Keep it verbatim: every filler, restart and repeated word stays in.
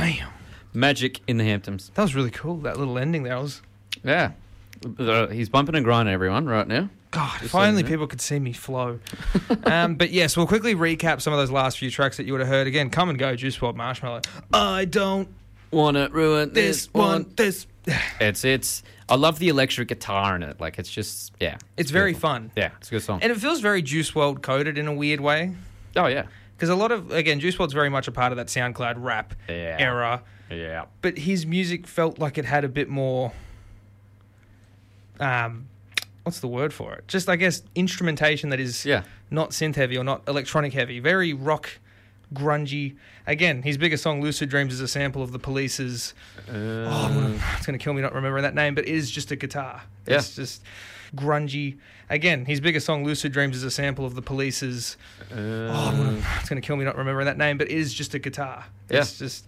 Damn. Magic in the Hamptons. That was really cool, that little ending there. I was... Yeah. Uh, He's bumping and grinding everyone right now. God, Just if only so you know. people could see me flow. um, but yes, we'll quickly recap some of those last few tracks that you would have heard. Again, Come and Go, Juice world, Marshmallow. I don't Wanna ruin this this one, one. this... It's, it's, I love the electric guitar in it. Like, it's just, yeah. It's very beautiful. fun. Yeah, it's a good song. And it feels very Juice world coded in a weird way. Oh, yeah. Because a lot of, again, Juice world's very much a part of that SoundCloud rap Yeah. era. Yeah. But his music felt like it had a bit more... Um, what's the word for it? Just, I guess, instrumentation that is Yeah. not synth heavy or not electronic heavy. Very rock, grungy. Again, his biggest song, Lucid Dreams, is a sample of the Police's... Uh, oh, it's going to kill me not remembering that name, but it is just a guitar. Yeah. It's just grungy. Again, his biggest song, Lucid Dreams, is a sample of the Police's... uh, oh, it's going to kill me not remembering that name, but it is just a guitar. Yeah. It's just